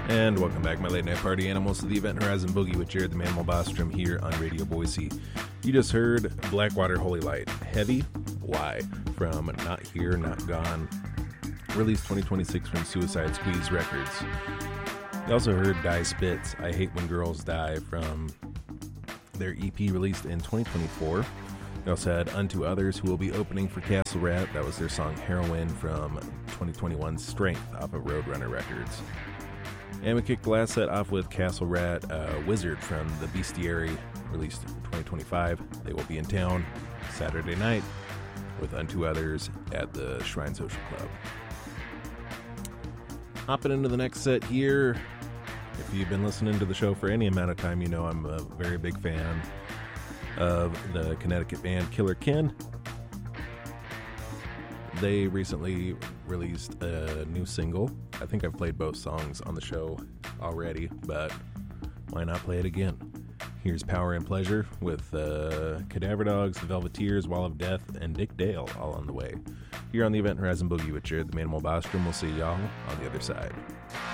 And welcome back, my late night party animals, to the Event Horizon Boogie with Jared the Manimal Bostrom here on Radio Boise. You just heard Blackwater Holy Light, Heavy, Why, from Not Here, Not Gone, released 2026 from Suicide Squeeze Records. You also heard Die Spitz, I Hate When Girls Die, from their EP released in 2024. We also had Unto Others, who will be opening for Castle Rat. That was their song Heroin from 2021's Strength off of Roadrunner Records. And we kicked the last set off with Castle Rat, Wizard from the Bestiary, released in 2025. They will be in town Saturday night with Unto Others at the Shrine Social Club. Hopping into the next set here. If you've been listening to the show for any amount of time, you know I'm a very big fan of the Connecticut band Killer Ken. They recently released a new single. I think I've played both songs on the show already, but why not play it again? Here's Power and Pleasure with Cadaver Dogs, The Velveteers, Wall of Death, and Dick Dale all on the way. Here on the Event Horizon Boogie with Jared the Manimal Bostrom. We'll see y'all on the other side.